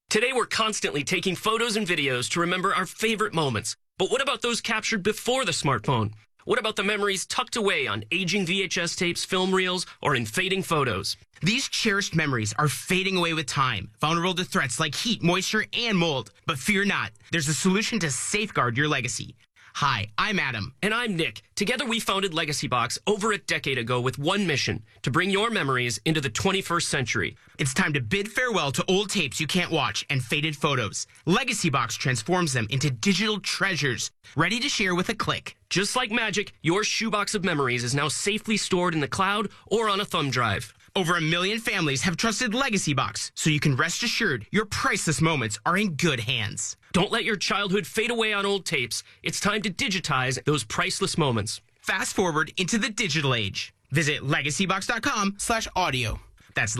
Today, we're constantly taking photos and videos to remember our favorite moments. But what about those captured before the smartphone? What about the memories tucked away on aging VHS tapes, film reels, or in fading photos? These cherished memories are fading away with time, vulnerable to threats like heat, moisture, and mold. But fear not, there's a solution to safeguard your legacy. Hi, I'm Adam. And I'm Nick. Together we founded Legacy Box over a decade ago with one mission, to bring your memories into the 21st century. It's time to bid farewell to old tapes you can't watch and faded photos. Legacy Box transforms them into digital treasures, ready to share with a click. Just like magic, your shoebox of memories is now safely stored in the cloud or on a thumb drive. Over 1 million families have trusted Legacy Box, so you can rest assured your priceless moments are in good hands. Don't let your childhood fade away on old tapes. It's time to digitize those priceless moments. Fast forward into the digital age. Visit legacybox.com/audio. That's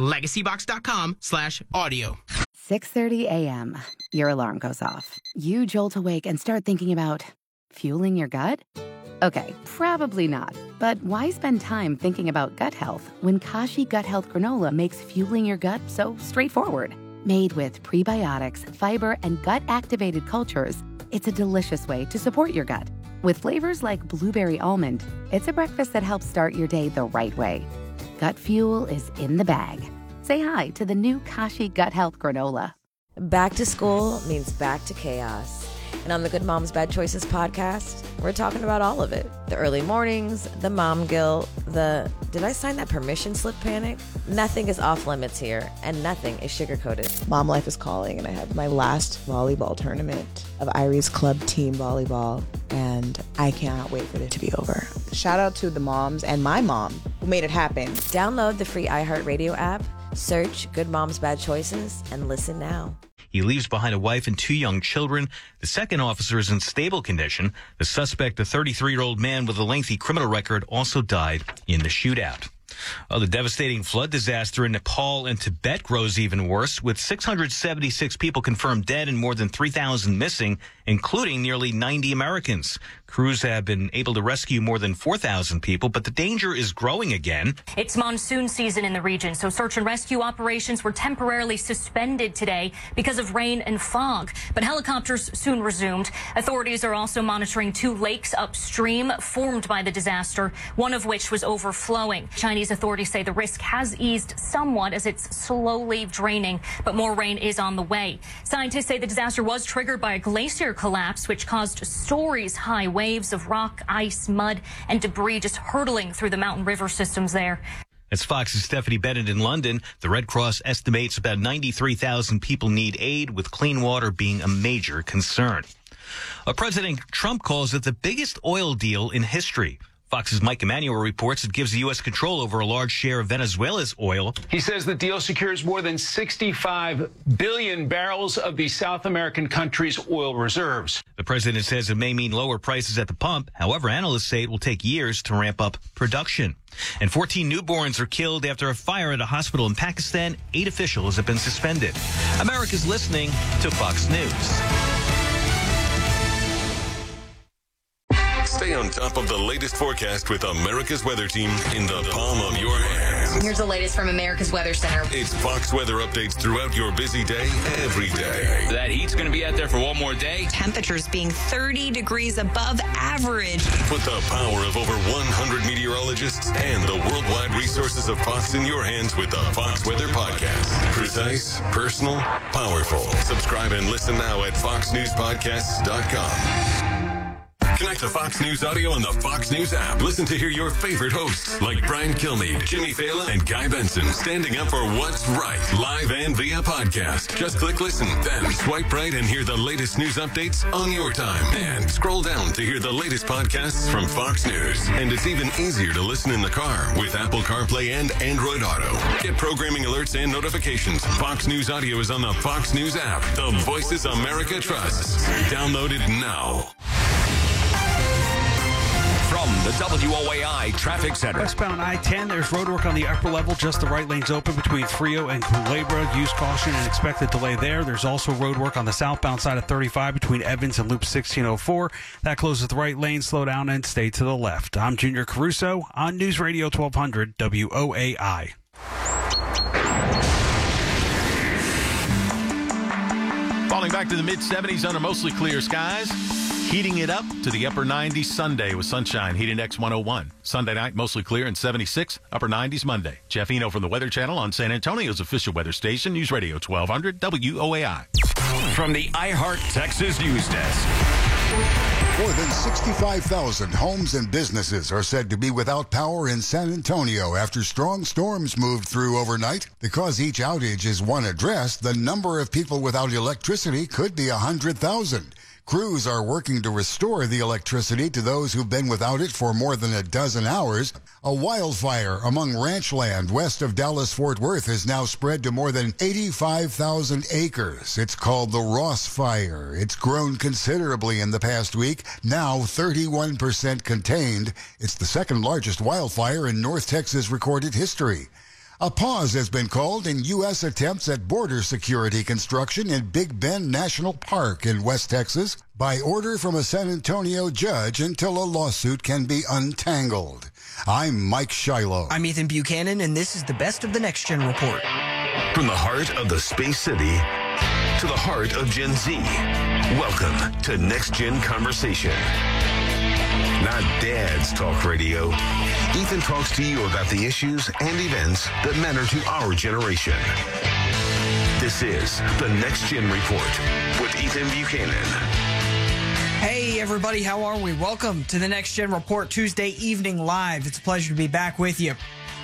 legacybox.com/audio. 6:30 a.m. Your alarm goes off. You jolt awake and start thinking about fueling your gut? Okay, probably not. But why spend time thinking about gut health when Kashi Gut Health Granola makes fueling your gut so straightforward? Made with prebiotics, fiber, and gut-activated cultures, it's a delicious way to support your gut. With flavors like blueberry almond, it's a breakfast that helps start your day the right way. Gut fuel is in the bag. Say hi to the new Kashi Gut Health Granola. Back to school means back to chaos. And on the Good Moms Bad Choices podcast, we're talking about all of it. The early mornings, the mom guilt, the did I sign that permission slip panic? Nothing is off limits here, and nothing is sugar-coated. Mom life is calling, and I have my last volleyball tournament of Irie's club team volleyball, and I cannot wait for it to be over. Shout out to the moms and my mom who made it happen. Download the free iHeartRadio app, search Good Moms Bad Choices, and listen now. He leaves behind a wife and 2 young children. The second officer is in stable condition. The suspect, a 33-year-old man with a lengthy criminal record, also died in the shootout. The devastating flood disaster in Nepal and Tibet grows even worse, with 676 people confirmed dead and more than 3,000 missing, including nearly 90 Americans. Crews have been able to rescue more than 4,000 people, but the danger is growing again. It's monsoon season in the region, so search and rescue operations were temporarily suspended today because of rain and fog. But helicopters soon resumed. Authorities are also monitoring 2 lakes upstream formed by the disaster, one of which was overflowing. Chinese authorities say the risk has eased somewhat as it's slowly draining, but more rain is on the way. Scientists say the disaster was triggered by a glacier collapse, which caused stories-high waves of rock, ice, mud, and debris just hurtling through the mountain river systems there. As Fox's Stephanie Bennett in London, the Red Cross estimates about 93,000 people need aid, with clean water being a major concern. President Trump calls it the biggest oil deal in history. Fox's Mike Emanuel reports it gives the U.S. control over a large share of Venezuela's oil. He says the deal secures more than 65 billion barrels of the South American country's oil reserves. The president says it may mean lower prices at the pump. However, analysts say it will take years to ramp up production. And 14 newborns are killed after a fire at a hospital in Pakistan. 8 officials have been suspended. America's listening to Fox News. Stay on top of the latest forecast with America's Weather Team in the palm of your hands. Here's the latest from America's Weather Center. It's Fox weather updates throughout your busy day, every day. That heat's going to be out there for one more day. Temperatures being 30 degrees above average. Put the power of over 100 meteorologists and the worldwide resources of Fox in your hands with the Fox Weather Podcast. Precise, personal, powerful. Subscribe and listen now at foxnewspodcasts.com. Connect to Fox News Audio on the Fox News app. Listen to hear your favorite hosts like Brian Kilmeade, Jimmy Fallon, and Guy Benson standing up for what's right, live and via podcast. Just click listen, then swipe right and hear the latest news updates on your time. And scroll down to hear the latest podcasts from Fox News. And it's even easier to listen in the car with Apple CarPlay and Android Auto. Get programming alerts and notifications. Fox News Audio is on the Fox News app. The voices America trusts. Download it now. From the WOAI Traffic Center. Westbound I-10, there's roadwork on the upper level. Just the right lane's open between Frio and Culebra. Use caution and expected delay there. There's also roadwork on the southbound side of 35 between Evans and Loop 1604. That closes the right lane. Slow down and stay to the left. I'm Junior Caruso on News Radio 1200 WOAI. Falling back to the mid-70s under mostly clear skies. Heating it up to the upper 90s Sunday with sunshine. Heat index 101. Sunday night, mostly clear and 76. Upper 90s Monday. Jeff Eno from the Weather Channel on San Antonio's official weather station. News Radio 1200 WOAI. From the iHeart Texas News Desk. More than 65,000 homes and businesses are said to be without power in San Antonio after strong storms moved through overnight. Because each outage is one address, the number of people without electricity could be 100,000. Crews are working to restore the electricity to those who've been without it for more than a dozen hours. A wildfire among ranch land west of Dallas-Fort Worth is now spread to more than 85,000 acres. It's called the Ross Fire. It's grown considerably in the past week, now 31% contained. It's the second largest wildfire in North Texas recorded history. A pause has been called in U.S. attempts at border security construction in Big Bend National Park in West Texas by order from a San Antonio judge until a lawsuit can be untangled. I'm Mike Shiloh. I'm Ethan Buchanan, and this is the best of the Next Gen Report. From the heart of the Space City to the heart of Gen Z, welcome to Next Gen Conversation. Not Dad's Talk Radio. Ethan talks to you about the issues and events that matter to our generation. This is the Next Gen Report with Ethan Buchanan. Hey, everybody, how are we? Welcome to the Next Gen Report Tuesday evening live. It's a pleasure to be back with you.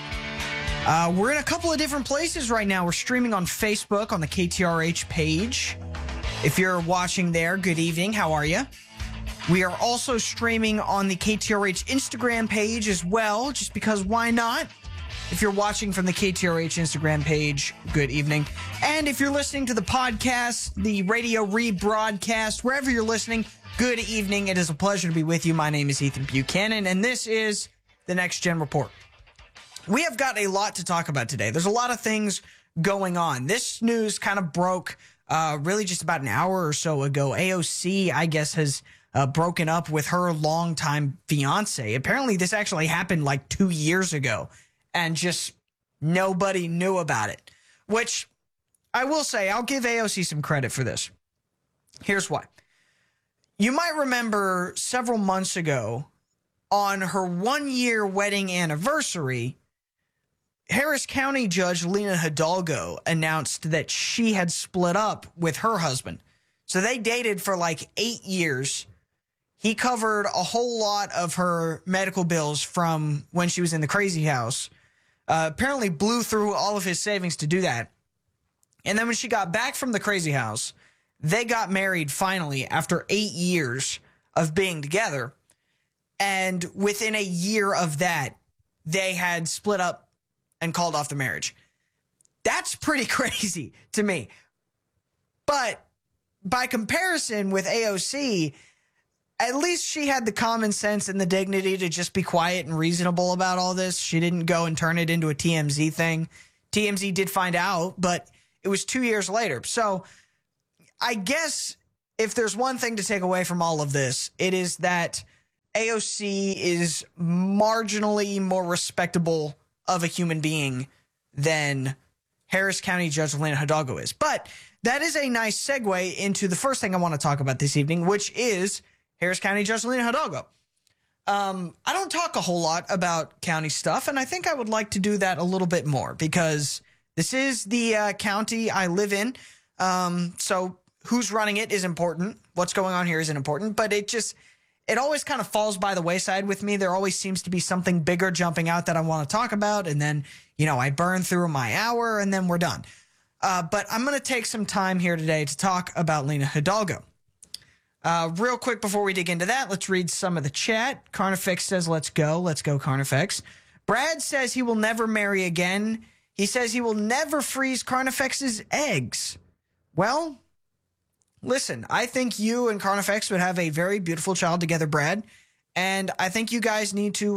We're in a couple of different places right now. We're streaming on Facebook on the KTRH page. If you're watching there, good evening. How are you? We are also streaming on the KTRH Instagram page as well, just because why not? If you're watching from the KTRH Instagram page, good evening. And if you're listening to the podcast, the radio rebroadcast, wherever you're listening, good evening. It is a pleasure to be with you. My name is Ethan Buchanan, and this is the Next Gen Report. We have got a lot to talk about today. There's a lot of things going on. This news kind of broke really just about an hour or so ago. AOC, I guess, has broken up with her longtime fiance. Apparently, this actually happened like 2 years ago, and just nobody knew about it. Which, I will say, I'll give AOC some credit for this. Here's why. You might remember several months ago, on her 1-year wedding anniversary, Harris County Judge Lena Hidalgo announced that she had split up with her husband. So they dated for like 8 years. He covered a whole lot of her medical bills from when she was in the crazy house. Apparently blew through all of his savings to do that. And then when she got back from the crazy house, they got married finally after 8 years of being together. And within a year of that, they had split up and called off the marriage. That's pretty crazy to me. But by comparison with AOC, at least she had the common sense and the dignity to just be quiet and reasonable about all this. She didn't go and turn it into a TMZ thing. TMZ did find out, but it was 2 years later. So I guess if there's one thing to take away from all of this, it is that AOC is marginally more respectable of a human being than Harris County Judge Lena Hidalgo is. But that is a nice segue into the first thing I want to talk about this evening, which is Harris County Judge Lena Hidalgo. I don't talk a whole lot about county stuff, and I think I would like to do that a little bit more because this is the county I live in. So who's running it is important. What's going on here isn't important, but it always kind of falls by the wayside with me. There always seems to be something bigger jumping out that I want to talk about, and then, I burn through my hour, and then we're done. But I'm going to take some time here today to talk about Lena Hidalgo. Real quick before we dig into that, let's read some of the chat. Carnifex says, let's go. Let's go, Carnifex. Brad says he will never marry again. He says he will never freeze Carnifex's eggs. Well, listen, I think you and Carnifex would have a very beautiful child together, Brad. And I think you guys need to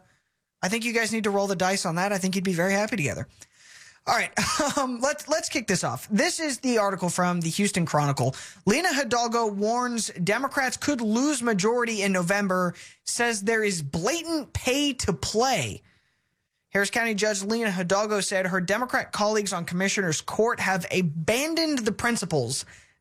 roll the dice on that. I think you'd be very happy together. All right, let's kick this off. This is the article from the Houston Chronicle. Lena Hidalgo warns Democrats could lose majority in November, says there is blatant pay to play. Harris County Judge Lena Hidalgo said her Democrat colleagues on Commissioner's Court have abandoned the principles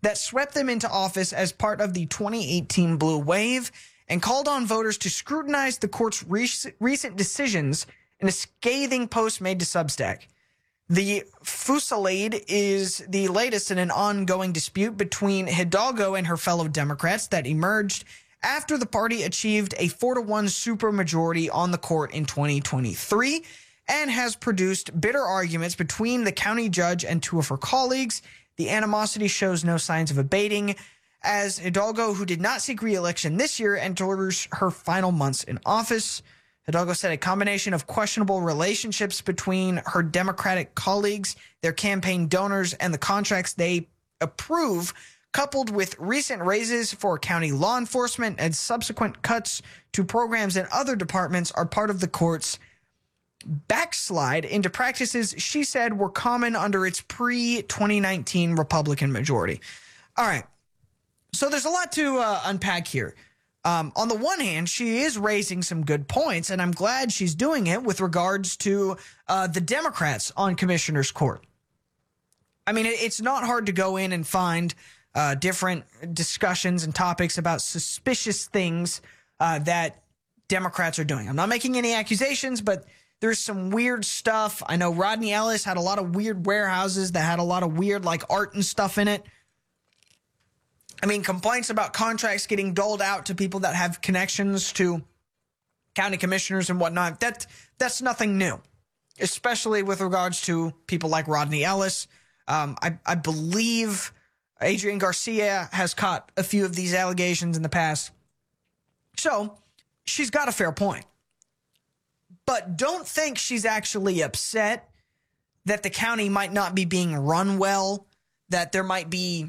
that swept them into office as part of the 2018 Blue Wave and called on voters to scrutinize the court's recent decisions in a scathing post made to Substack. The fusillade is the latest in an ongoing dispute between Hidalgo and her fellow Democrats that emerged after the party achieved a 4-1 supermajority on the court in 2023 and has produced bitter arguments between the county judge and two of her colleagues. The animosity shows no signs of abating as Hidalgo, who did not seek re-election this year, enters her final months in office. Hidalgo said a combination of questionable relationships between her Democratic colleagues, their campaign donors, and the contracts they approve, coupled with recent raises for county law enforcement and subsequent cuts to programs in other departments, are part of the court's backslide into practices she said were common under its pre-2019 Republican majority. All right. So there's a lot to unpack here. On the one hand, she is raising some good points, and I'm glad she's doing it with regards to the Democrats on Commissioner's Court. I mean, it's not hard to go in and find different discussions and topics about suspicious things that Democrats are doing. I'm not making any accusations, but there's some weird stuff. I know Rodney Ellis had a lot of weird warehouses that had a lot of weird, like, art and stuff in it. I mean, complaints about contracts getting doled out to people that have connections to county commissioners and whatnot, that's nothing new, especially with regards to people like Rodney Ellis. I believe Adrian Garcia has caught a few of these allegations in the past. So she's got a fair point. But don't think she's actually upset that the county might not be being run well, that there might be,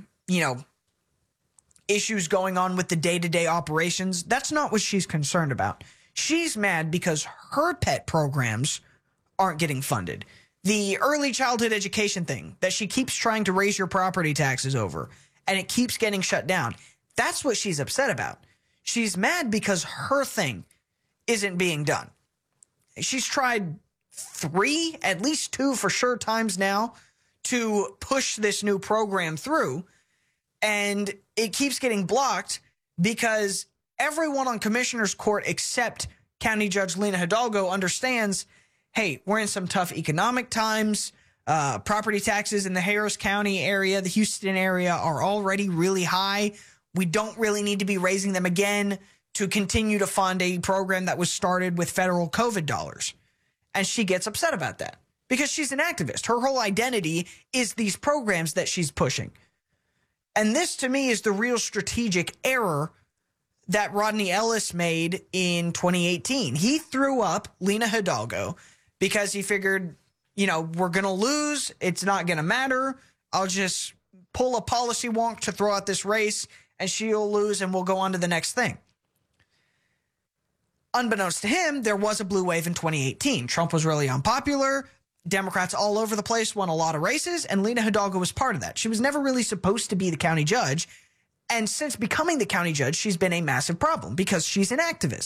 issues going on with the day-to-day operations. That's not what she's concerned about. She's mad because her pet programs aren't getting funded. The early childhood education thing that she keeps trying to raise your property taxes over, and it keeps getting shut down. That's what she's upset about. She's mad because her thing isn't being done. She's tried 3, at least 2 for sure times now, to push this new program through, and it keeps getting blocked because everyone on Commissioner's Court except County Judge Lina Hidalgo understands, hey, we're in some tough economic times. Property taxes in the Harris County area, the Houston area, are already really high. We don't really need to be raising them again to continue to fund a program that was started with federal COVID dollars. And she gets upset about that because she's an activist. Her whole identity is these programs that she's pushing. And this, to me, is the real strategic error that Rodney Ellis made in 2018. He threw up Lina Hidalgo because he figured, we're going to lose. It's not going to matter. I'll just pull a policy wonk to throw out this race, and she'll lose, and we'll go on to the next thing. Unbeknownst to him, there was a blue wave in 2018. Trump was really unpopular. Democrats all over the place won a lot of races, and Lina Hidalgo was part of that. She was never really supposed to be the county judge, and since becoming the county judge, she's been a massive problem because she's an activist.